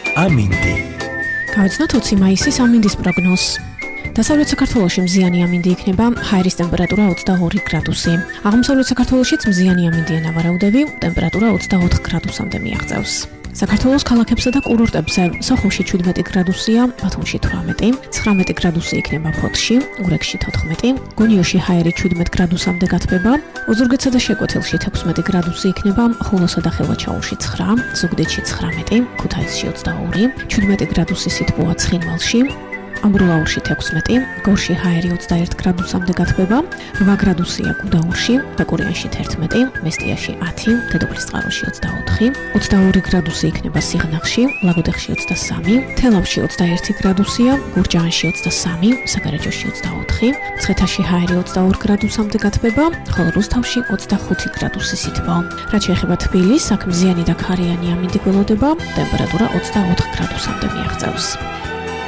ამინდი. გავიცნოთ 20 მაისის ამინდის პროგნოზს. დასავლეთ საქართველოში მზიანი ამინდი იქნება, ჰაერის ტემპერატურა 22 გრადუსი. აღმოსავლეთ საქართველოშიც მზიანი ამინდია ნავარაუდები, ტემპერატურა 24 გრადუსამდე მიაღწევს. საქართველოს ქალაქებსა და კურორტებზე სოხუმში 17 გრადუსია, ბათუმში 18, 19 გრადუსი იქნება ფოთში, ურეკში 14, გონიოში ჰაერი 17 გრადუსამდე გათბება, ოზურგეთსა და შეკვეთილში 16 გრადუსი იქნება, ხულოსა და ხილვაჩაურში 9, ზუგდიდში 19, ქუთაისში 22, 17 გრადუსი სითბოა ცხინვალში, ამბროლაურში 16, გორში ჰაერი 21 გრადუსამდე გათბება, 8 გრადუსია გუდაურში, ბაკურიანში 11, მესტიაში 10, დედოფლისწყაროში 24, 22 გრადუსი იქნება სიღნაღში, ლაგოდეხში 23, თელავში 21 გრადუსია, გურჯაანში 23, საგარეჯოში 24, მცხეთაში ჰაერი 22 გრადუსამდე გათბება, ხოლო რუსთავში 25 გრადუსი სითბო. რაც შეეხება თბილისს, აქ მზიანი და ქარიანი ამინდი გველოდება, ტემპერატურა 24 გრადუსამდე მიაღწევს.